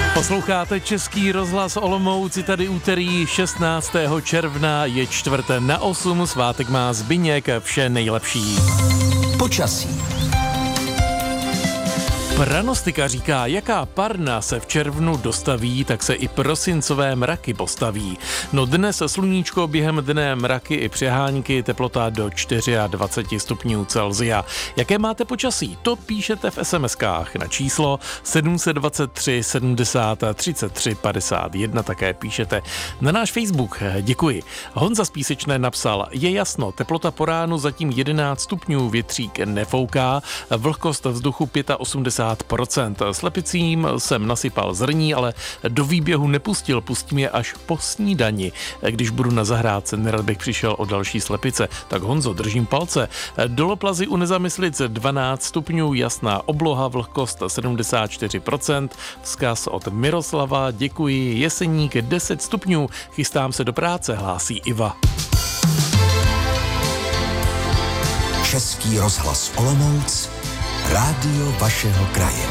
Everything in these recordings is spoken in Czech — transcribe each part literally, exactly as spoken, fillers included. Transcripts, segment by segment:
Posloucháte Český rozhlas Olomouc, tady úterý šestnáctého června, je čtvrt na osm, svátek má Zbyněk, vše nejlepší. Počasí. Pranostika říká, jaká parna se v červnu dostaví, tak se i prosincové mraky postaví. No dnes sluníčko, během dne mraky i přehánky, teplota do dvacet čtyři stupňů Celsia. Jaké máte počasí? To píšete v es em eskách na číslo sedm set dvacet tři sedmdesát třicet tři padesát jedna, také píšete na náš Facebook. Děkuji. Honza z Písečné napsal, je jasno, teplota po ránu zatím jedenáct stupňů, větřík nefouká, vlhkost vzduchu osmdesát pět procent. Slepicím jsem nasypal zrní, ale do výběhu nepustil, pustím je až po snídani. Když budu na zahrádce, nerad bych přišel o další slepice. Tak Honzo, držím palce. Doloplazy u Nezamyslic dvanáct stupňů, jasná obloha, vlhkost sedmdesát čtyři procent. Vzkaz od Miroslava, děkuji. Jeseník deset stupňů, chystám se do práce, hlásí Iva. Český rozhlas Olomouc, rádio vašeho kraje.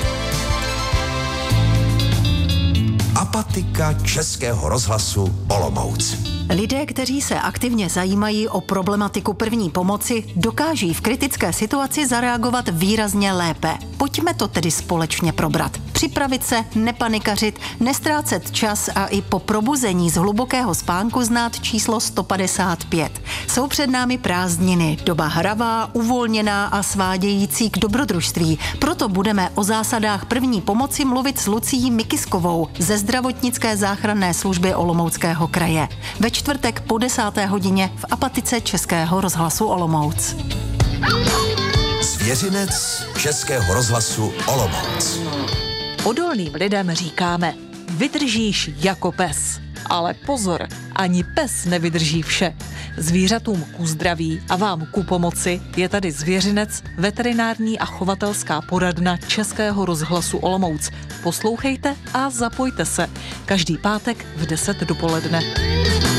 Apatika Českého rozhlasu Olomouc. Lidé, kteří se aktivně zajímají o problematiku první pomoci, dokáží v kritické situaci zareagovat výrazně lépe. Pojďme to tedy společně probrat. Připravit se, nepanikařit, nestrácet čas a i po probuzení z hlubokého spánku znát číslo sto padesát pět. Jsou před námi prázdniny, doba hravá, uvolněná a svádějící k dobrodružství. Proto budeme o zásadách první pomoci mluvit s Lucií Mikiskovou ze zdravotnické záchranné služby Olomouckého kraje. Ve čtvrtek po desáté hodině v Apatice Českého rozhlasu Olomouc. Zvěřinec Českého rozhlasu Olomouc. Odolným lidem říkáme, vydržíš jako pes. Ale pozor, ani pes nevydrží vše. Zvířatům ku zdraví a vám ku pomoci je tady Zvěřinec, veterinární a chovatelská poradna Českého rozhlasu Olomouc. Poslouchejte a zapojte se. Každý pátek v deset dopoledne.